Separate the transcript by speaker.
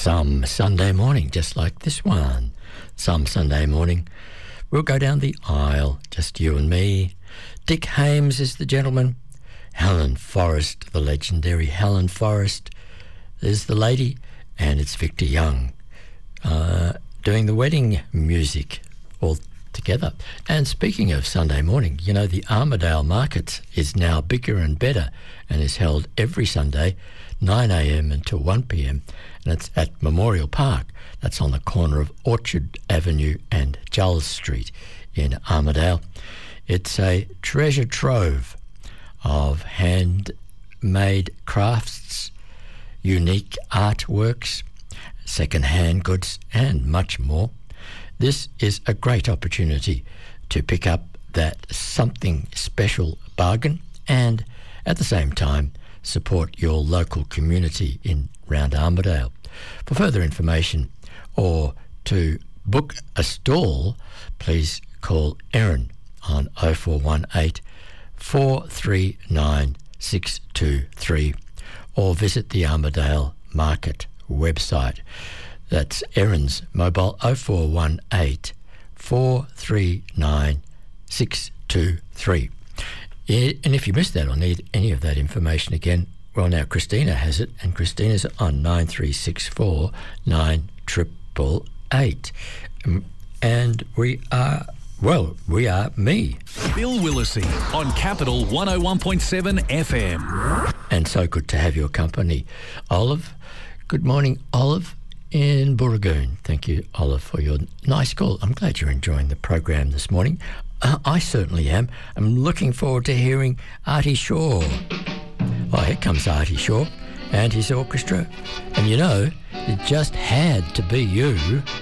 Speaker 1: Some Sunday morning, just like this one. Some Sunday morning, we'll go down the aisle, just you and me. Dick Hames is the gentleman. Helen Forrest, the legendary Helen Forrest, is the lady. And it's Victor Young doing the wedding music all together. And speaking of Sunday morning, you know, the Armidale Market is now bigger and better and is held every Sunday, 9 a.m. until 1 p.m. And it's at Memorial Park. That's on the corner of Orchard Avenue and Giles Street in Armidale. It's a treasure trove of handmade crafts, unique artworks, second-hand goods, and much more. This is a great opportunity to pick up that something special bargain and, at the same time, support your local community in round Armidale. For further information or to book a stall, please call Erin on 0418 439 623 or visit the Armidale Market website. That's Erin's mobile 0418 439 623. And if you missed that or need any of that information again, well, now Christina has it, and Christina's on 9364 9888. And we are me.
Speaker 2: Bill Willisey on Capital 101.7 FM.
Speaker 1: And so good to have your company. Olive, good morning, Olive in Burragoon. Thank you, Olive, for your nice call. I'm glad you're enjoying the program this morning. I certainly am. I'm looking forward to hearing Artie Shaw. Oh, here comes Artie Shaw and his orchestra. And you know, it just had to be you.